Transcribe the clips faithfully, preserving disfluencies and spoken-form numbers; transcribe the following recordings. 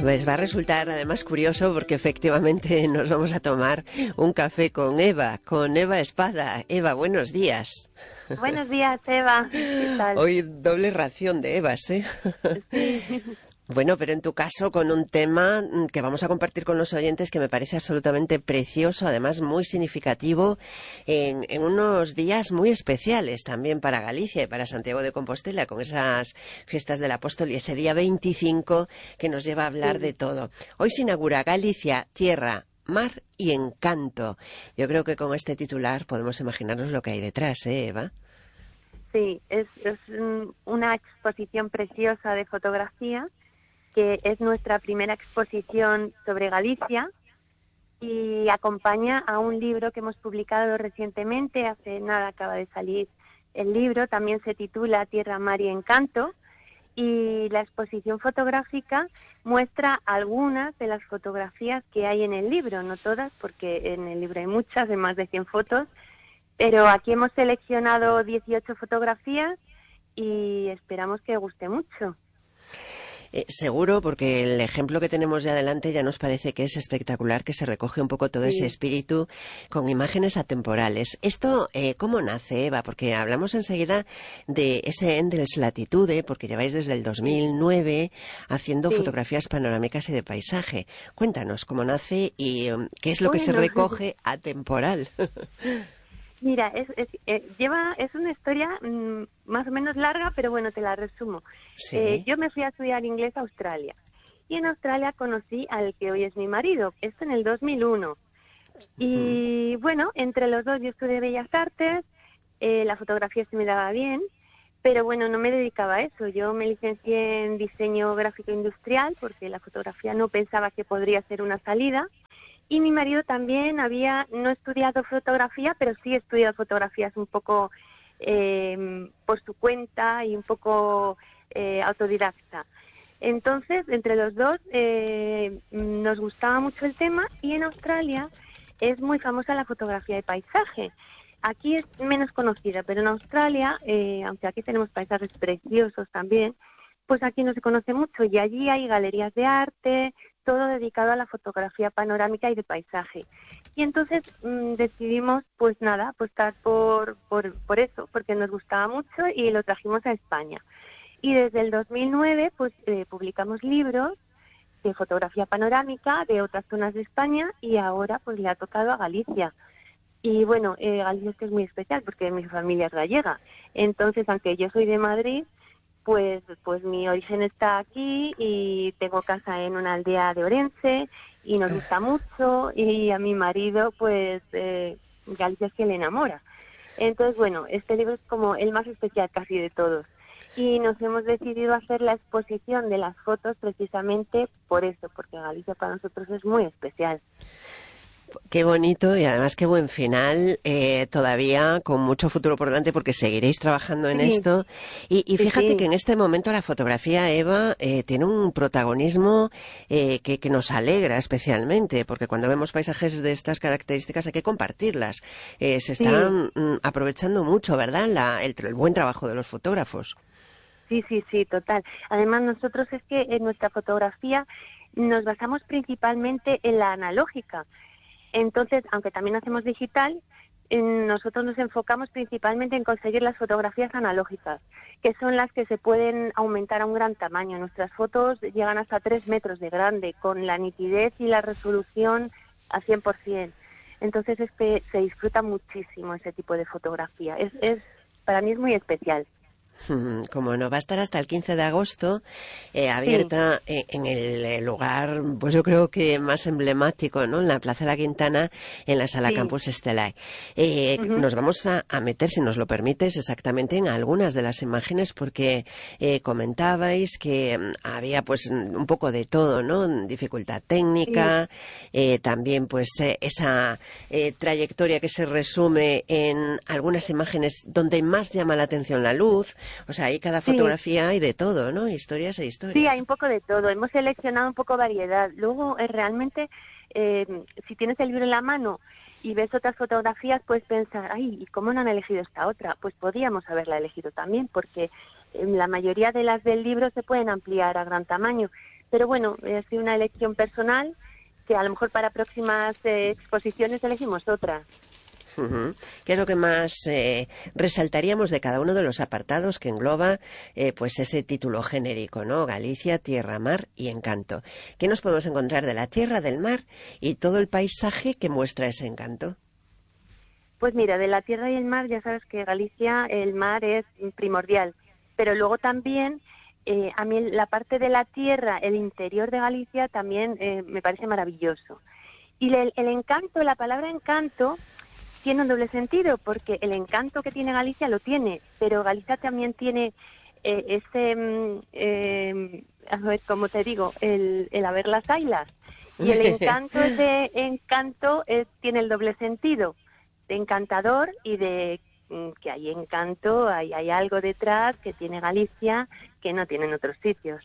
Pues va a resultar además curioso porque efectivamente nos vamos a tomar un café con Eva, con Eva Espada. Eva, buenos días. Buenos días, Eva. ¿Qué tal? Hoy doble ración de Evas, ¿eh? Sí. Bueno, pero en tu caso con un tema que vamos a compartir con los oyentes que me parece absolutamente precioso, además muy significativo, en, en unos días muy especiales también para Galicia y para Santiago de Compostela, con esas fiestas del Apóstol y ese día veinticinco que nos lleva a hablar Sí, de todo. Hoy se inaugura Galicia, Tierra, Mar y Encanto. Yo creo que con este titular podemos imaginarnos lo que hay detrás, ¿eh, Eva? sí, es, es una exposición preciosa de fotografía, que es nuestra primera exposición sobre Galicia y acompaña a un libro que hemos publicado recientemente, hace nada acaba de salir el libro, también se titula Tierra, Mar y Encanto, y la exposición fotográfica muestra algunas de las fotografías que hay en el libro, no todas, porque en el libro hay muchas, de más de cien fotos, pero aquí hemos seleccionado dieciocho fotografías y esperamos que guste mucho. Eh, seguro, porque el ejemplo que tenemos de adelante ya nos parece que es espectacular, que se recoge un poco todo ese Sí, espíritu con imágenes atemporales. ¿Esto eh, cómo nace, Eva? Porque hablamos enseguida de ese Endless Latitude, porque lleváis desde el dos mil nueve haciendo sí. fotografías panorámicas y de paisaje. Cuéntanos cómo nace y um, qué es lo que se Bueno, recoge atemporal. mira, es, es, eh, lleva, es una historia mmm, más o menos larga, pero bueno, te la resumo. Eh, Sí. yo me fui a estudiar inglés a Australia y en Australia conocí al que hoy es mi marido, esto en el dos mil uno. Mm. Y bueno, entre los dos yo estudié Bellas Artes, eh, la fotografía se me daba bien, pero bueno, no me dedicaba a eso. Yo me licencié en diseño gráfico industrial porque la fotografía no pensaba que podría ser una salida. Y mi marido también había no estudiado fotografía, pero sí estudiado fotografías un poco eh, por su cuenta y un poco eh, autodidacta. Entonces, entre los dos eh, nos gustaba mucho el tema y en Australia es muy famosa la fotografía de paisaje. Aquí es menos conocida, pero en Australia, eh, aunque aquí tenemos paisajes preciosos también, pues aquí no se conoce mucho y allí hay galerías de arte, todo dedicado a la fotografía panorámica y de paisaje. Y entonces mmm, decidimos, pues nada, apostar por, por, por eso, porque nos gustaba mucho y lo trajimos a España. Y desde el dos mil nueve, pues eh, publicamos libros de fotografía panorámica de otras zonas de España y ahora pues le ha tocado a Galicia. Y bueno, eh, Galicia es que es muy especial porque mi familia es gallega. Entonces, aunque yo soy de Madrid, pues pues mi origen está aquí y tengo casa en una aldea de Orense y nos gusta mucho y a mi marido pues eh, Galicia es que le enamora. Entonces bueno, este libro es como el más especial casi de todos y nos hemos decidido hacer la exposición de las fotos precisamente por eso, porque Galicia para nosotros es muy especial. Qué bonito y además qué buen final, eh, todavía con mucho futuro por delante porque seguiréis trabajando en Sí, esto. Y, y sí, fíjate que sí, en este momento la fotografía, Eva, eh, tiene un protagonismo eh, que, que nos alegra especialmente, porque cuando vemos paisajes de estas características hay que compartirlas. Eh, se sí. están mm, aprovechando mucho, ¿verdad? La, el, el buen trabajo de los fotógrafos. Sí, sí, sí, total. Además, nosotros es que en nuestra fotografía nos basamos principalmente en la analógica. Entonces, aunque también hacemos digital, en- nosotros nos enfocamos principalmente en conseguir las fotografías analógicas, que son las que se pueden aumentar a un gran tamaño. Nuestras fotos llegan hasta tres metros de grande, con la nitidez y la resolución a cien por ciento. Entonces, es que se disfruta muchísimo ese tipo de fotografía. Es, es, para mí es muy especial. Mm, Como no, va a estar hasta el quince de agosto eh, Sí, abierta eh, en el eh, lugar, pues yo creo que más emblemático, ¿no? En la Plaza de la Quintana, en la Sala sí. Campus Estelae. Eh, Ujú. nos vamos a, a meter, si nos lo permites, exactamente en algunas de las imágenes, porque eh, comentabais que mm, había pues mm, un poco de todo, ¿no? Dificultad Sí, técnica, eh, también pues eh, esa eh, trayectoria que se resume en algunas imágenes donde más llama la atención la luz. O sea, ahí cada sí, fotografía hay de todo, ¿no? Historias e sí, hay historias. un poco de todo. Hemos seleccionado un poco variedad. Luego, eh, realmente, eh, si tienes el libro en la mano y ves otras fotografías, puedes pensar, ay, ¿y cómo no han elegido esta otra? Pues podíamos haberla elegido también, porque eh, la mayoría de las del libro se pueden ampliar a gran tamaño. pero bueno, ha sido una elección personal que a lo mejor para próximas eh, exposiciones elegimos otra. Uh-huh. ¿Qué es lo que más eh, resaltaríamos de cada uno de los apartados que engloba eh, pues ese título genérico, ¿no? Galicia, tierra, mar y encanto. ¿Qué nos podemos encontrar de la tierra, del mar y todo el paisaje que muestra ese encanto? Pues mira, de la tierra y el mar, ya sabes que Galicia, el mar es primordial, pero luego también eh, a mí la parte de la tierra, el interior de Galicia también eh, me parece maravilloso. Y el, el encanto, la palabra encanto tiene un doble sentido, porque el encanto que tiene Galicia lo tiene, pero Galicia también tiene eh, ese, eh, a ver, como te digo, el, el haber las ailas. Y el encanto, ese encanto es, tiene el doble sentido, de encantador y de mm, que hay encanto, hay, hay algo detrás que tiene Galicia que no tienen otros sitios.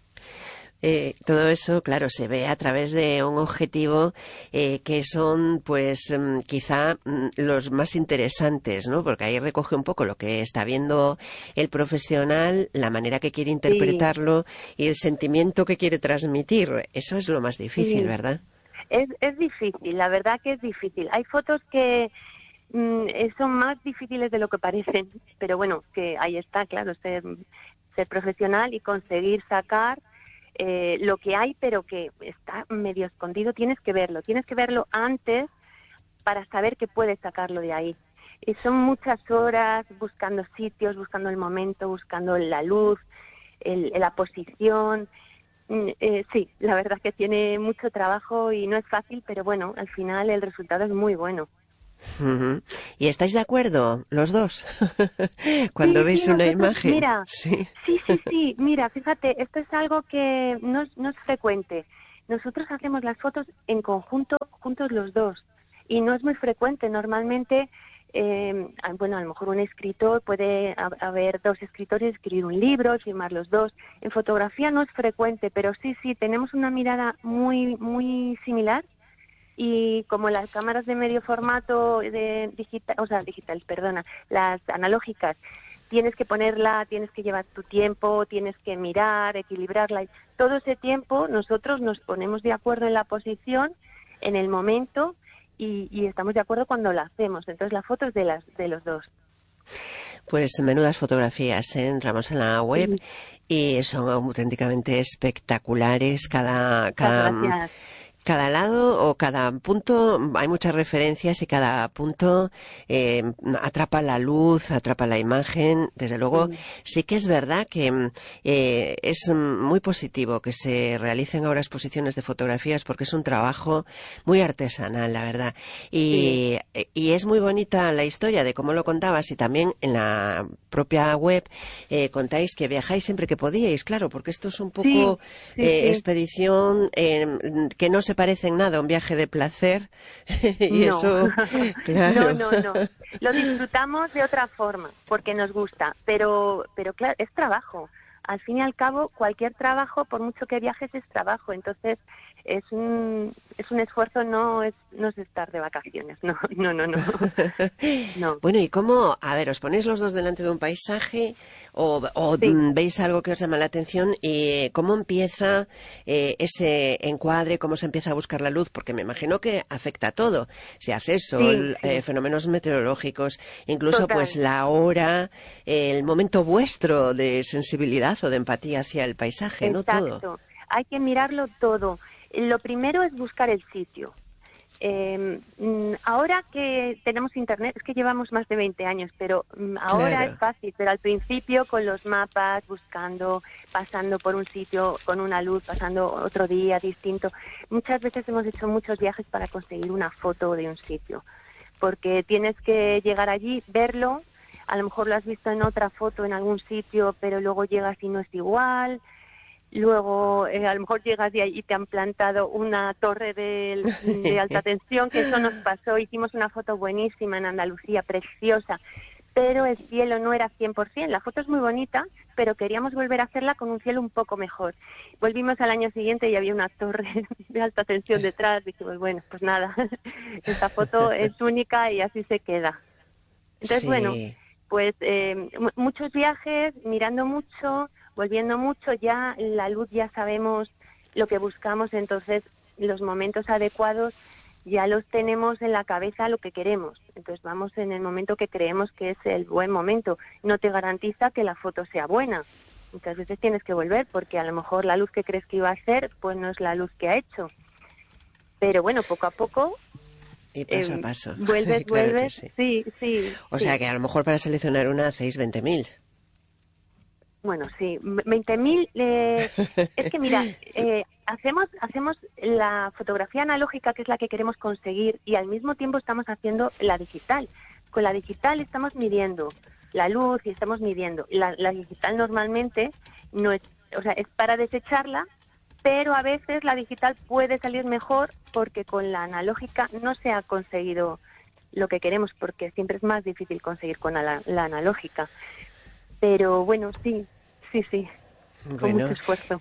Eh, todo eso, claro, se ve a través de un objetivo eh, que son, pues, mm, quizá mm, los más interesantes, ¿no? Porque ahí recoge un poco lo que está viendo el profesional, la manera que quiere interpretarlo sí. y el sentimiento que quiere transmitir. Eso es lo más difícil, sí. ¿verdad? Es, es difícil, la verdad que es difícil. Hay fotos que mm, son más difíciles de lo que parecen, pero bueno, que ahí está, claro, ser, ser profesional y conseguir sacar Eh, lo que hay, pero que está medio escondido, tienes que verlo, tienes que verlo antes para saber que puedes sacarlo de ahí. Y son muchas horas buscando sitios, buscando el momento, buscando la luz, el, la posición. Eh, sí, la verdad que tiene mucho trabajo y no es fácil, pero bueno, al final el resultado es muy bueno. Uh-huh. ¿Y estáis de acuerdo los dos cuando sí, veis sí, una nosotros, imagen? Mira, sí. sí, sí, sí, mira, fíjate, esto es algo que no es, no es frecuente. Nosotros hacemos las fotos en conjunto, juntos los dos, y no es muy frecuente. Normalmente, eh, bueno, a lo mejor un escritor puede haber dos escritores, escribir un libro, firmar los dos. En fotografía no es frecuente, pero sí, sí, tenemos una mirada muy, muy similar. Y como las cámaras de medio formato de digital, o sea, digitales, perdona, las analógicas, tienes que ponerla, tienes que llevar tu tiempo, tienes que mirar, equilibrarla. Y todo ese tiempo nosotros nos ponemos de acuerdo en la posición, en el momento, y, y estamos de acuerdo cuando la hacemos. Entonces la foto es de las de los dos. Pues menudas fotografías, ¿eh? Entramos en la web Sí. y son auténticamente espectaculares cada... cada Gracias. Cada lado o cada punto, hay muchas referencias y cada punto eh, atrapa la luz, atrapa la imagen. Desde luego, sí, sí que es verdad que eh, es muy positivo que se realicen ahora exposiciones de fotografías porque es un trabajo muy artesanal, la verdad. Y, sí. y es muy bonita la historia de cómo lo contabas y también en la propia web eh, contáis que viajáis siempre que podíais, claro, porque esto es un poco sí, sí, eh, sí. expedición eh, que no se parece en nada a un viaje de placer y no. eso, claro. no, no, no. Lo disfrutamos de otra forma porque nos gusta, pero, pero claro, es trabajo. Al fin y al cabo, cualquier trabajo, por mucho que viajes, es trabajo. Entonces, es un es un esfuerzo, no es no es estar de vacaciones. No, no, no, no. no. Bueno, ¿y cómo? A ver, ¿os ponéis los dos delante de un paisaje o, o sí. veis algo que os llama la atención? ¿Y cómo empieza eh, ese encuadre? ¿Cómo se empieza a buscar la luz? Porque me imagino que afecta a todo. Si hace sol, sí, sí. Eh, fenómenos meteorológicos, incluso Total. pues la hora, eh, el momento vuestro de sensibilidad o de empatía hacia el paisaje, Exacto. ¿no? Todo. Hay que mirarlo todo. Lo primero es buscar el sitio. Eh, ahora que tenemos internet, es que llevamos más de veinte años, pero ahora claro. es fácil, pero al principio con los mapas, buscando, pasando por un sitio con una luz, pasando otro día distinto. Muchas veces hemos hecho muchos viajes para conseguir una foto de un sitio, porque tienes que llegar allí, verlo, a lo mejor lo has visto en otra foto en algún sitio, pero luego llegas y no es igual. Luego, eh, a lo mejor llegas de ahí y te han plantado una torre de, de alta tensión, que eso nos pasó. Hicimos una foto buenísima en Andalucía, preciosa, pero el cielo no era cien por ciento. La foto es muy bonita, pero queríamos volver a hacerla con un cielo un poco mejor. Volvimos al año siguiente y había una torre de alta tensión detrás. Dijimos, bueno, pues nada, esta foto es única y así se queda. Entonces, sí. bueno, pues eh, muchos viajes, mirando mucho, volviendo mucho, ya la luz ya sabemos lo que buscamos. Entonces, los momentos adecuados ya los tenemos en la cabeza lo que queremos. Entonces vamos en el momento que creemos que es el buen momento. No te garantiza que la foto sea buena. Muchas veces tienes que volver porque a lo mejor la luz que crees que iba a hacer pues no es la luz que ha hecho. Pero bueno, poco a poco... Y paso eh, a paso. Vuelves, claro vuelves. Sí. sí, sí. O sí. sea que a lo mejor para seleccionar una hacéis veinte mil. Bueno, sí, veinte mil. Eh, es que mira, eh, hacemos hacemos la fotografía analógica, que es la que queremos conseguir, y al mismo tiempo estamos haciendo la digital. Con la digital estamos midiendo la luz y estamos midiendo. La, la digital normalmente no es, o sea, es para desecharla, pero a veces la digital puede salir mejor porque con la analógica no se ha conseguido lo que queremos, porque siempre es más difícil conseguir con la, la analógica. Pero bueno, sí, sí, sí, con bueno, mucho esfuerzo.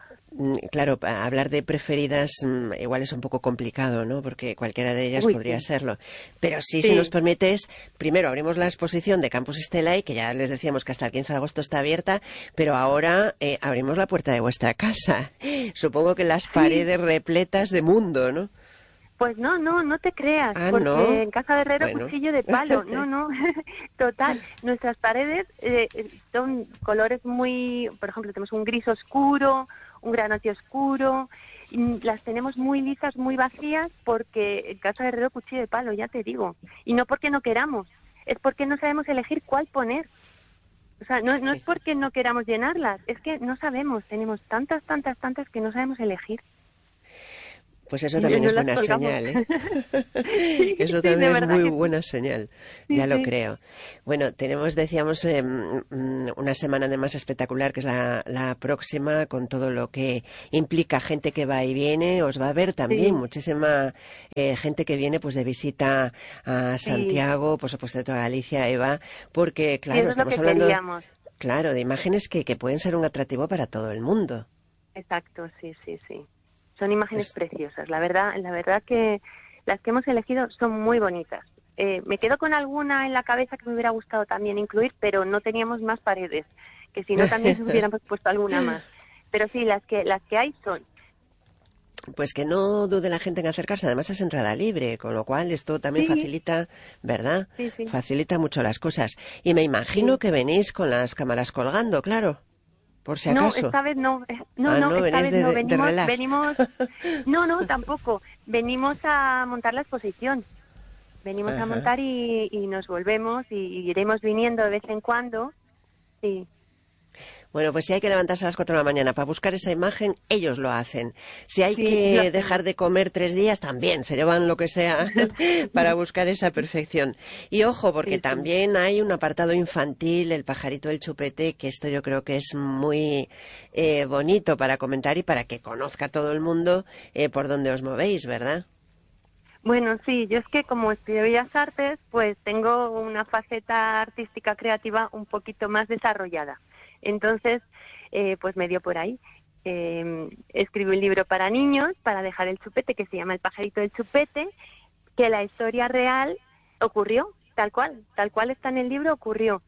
Claro, hablar de preferidas igual es un poco complicado, ¿no? Porque cualquiera de ellas Uy, podría sí. serlo. Pero sí, sí, si nos permites, primero abrimos la exposición de Campus Stelae, que ya les decíamos que hasta el quince de agosto está abierta, pero ahora eh, abrimos la puerta de vuestra casa. Supongo que las paredes sí. repletas de mundo, ¿no? Pues no, no, no te creas, ah, porque ¿no? en Casa de Herrero bueno. cuchillo de palo, no, no, total. Nuestras paredes eh, son colores muy, por ejemplo, tenemos un gris oscuro, un granate oscuro, y las tenemos muy lisas, muy vacías, porque en Casa de Herrero cuchillo de palo, ya te digo. Y no porque no queramos, es porque no sabemos elegir cuál poner. O sea, no, no es porque no queramos llenarlas, es que no sabemos, tenemos tantas, tantas, tantas que no sabemos elegir. Pues eso también no es buena señal, ¿eh? sí, eso sí, también es muy que... buena señal, sí, ya lo sí. creo. Bueno, tenemos, decíamos, eh, una semana además espectacular, que es la, la próxima, con todo lo que implica gente que va y viene. Os va a ver también sí. muchísima eh, gente que viene pues de visita a Santiago, sí. por supuesto de toda Galicia, Eva, porque, claro, sí, estamos es hablando queríamos. claro, de imágenes que, que pueden ser un atractivo para todo el mundo. Exacto, sí, sí, sí. Son imágenes pues... preciosas. La verdad, la verdad que las que hemos elegido son muy bonitas. Eh, me quedo con alguna en la cabeza que me hubiera gustado también incluir, pero no teníamos más paredes, que si no también hubiéramos puesto alguna más. Pero sí, las que las que hay son. Pues que no dude la gente en acercarse. Además es entrada libre, con lo cual esto también sí. facilita, ¿verdad? Sí, sí. Facilita mucho las cosas. Y me imagino sí. que venís con las cámaras colgando, claro. Por si acaso. No, esta vez no. No, ah, no, no, esta vez de, no. Venimos, de venimos. No, no, tampoco. Venimos a montar la exposición. Venimos Ajá. a montar y, y nos volvemos y iremos viniendo de vez en cuando. Sí. Bueno, pues si hay que levantarse a las cuatro de la mañana para buscar esa imagen, ellos lo hacen. Si hay sí, que dejar de comer tres días, también se llevan lo que sea para buscar esa perfección. Y ojo, porque sí, también sí. hay un apartado infantil, el pajarito del chupete, que esto yo creo que es muy eh, bonito para comentar y para que conozca todo el mundo eh, por dónde os movéis, ¿verdad? Bueno, sí, yo es que como estudio Bellas Artes, pues tengo una faceta artística creativa un poquito más desarrollada. Entonces, eh, pues me dio por ahí. Eh, escribí un libro para niños, para dejar el chupete, que se llama El pajarito del chupete, que la historia real ocurrió, tal cual, tal cual está en el libro, ocurrió.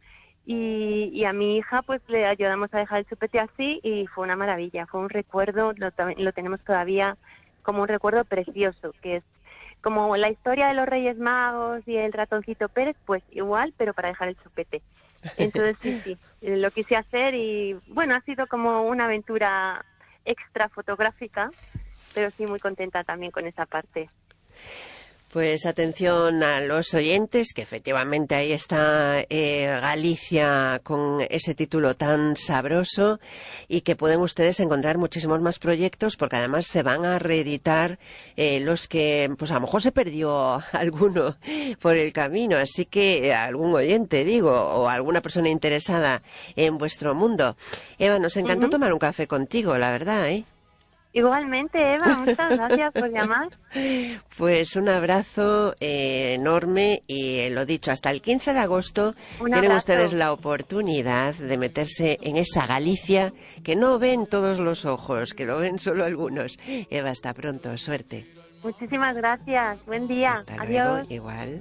Y, y a mi hija pues le ayudamos a dejar el chupete así y fue una maravilla, fue un recuerdo, lo, lo tenemos todavía como un recuerdo precioso, que es como la historia de los Reyes Magos y el ratoncito Pérez, pues igual, pero para dejar el chupete. Entonces sí, sí, lo quise hacer y bueno, ha sido como una aventura extra fotográfica, pero sí muy contenta también con esa parte. Pues atención a los oyentes, que efectivamente ahí está eh, Galicia con ese título tan sabroso y que pueden ustedes encontrar muchísimos más proyectos porque además se van a reeditar eh, los que, pues a lo mejor se perdió alguno por el camino, así que algún oyente, digo, o alguna persona interesada en vuestro mundo. Eva, nos encantó uh-huh. tomar un café contigo, la verdad, ¿eh? Igualmente, Eva, muchas gracias por llamar. Pues un abrazo eh, enorme y eh, lo dicho, hasta el quince de agosto un tienen abrazo. ustedes la oportunidad de meterse en esa Galicia que no ven todos los ojos, que lo ven solo algunos. Eva, hasta pronto, suerte. Muchísimas gracias, buen día. Hasta Adiós. luego, igual.